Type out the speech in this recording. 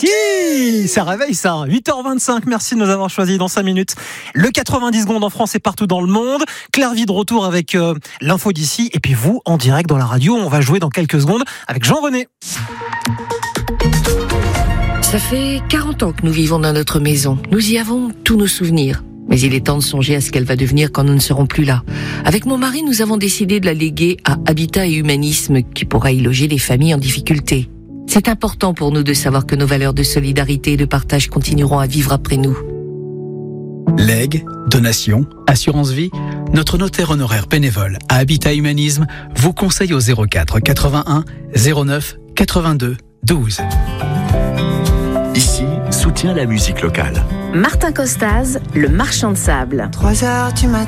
Oui, ça réveille ça. 8h25, merci de nous avoir choisis dans 5 minutes. Le 90 secondes en France et partout dans le monde. Claire Vie de retour avec l'info d'ici. Et puis vous, en direct dans la radio, on va jouer dans quelques secondes avec Jean-René. Ça fait 40 ans que nous vivons dans notre maison. Nous y avons tous nos souvenirs. Mais il est temps de songer à ce qu'elle va devenir quand nous ne serons plus là. Avec mon mari, nous avons décidé de la léguer à Habitat et Humanisme, qui pourra y loger les familles en difficulté. C'est important pour nous de savoir que nos valeurs de solidarité et de partage continueront à vivre après nous. Legs, donations, assurance vie, notre notaire honoraire bénévole à Habitat Humanisme vous conseille au 04 81 09 82 12. Ici, soutient la musique locale. Martin Costaz, le marchand de sable. 3h du matin.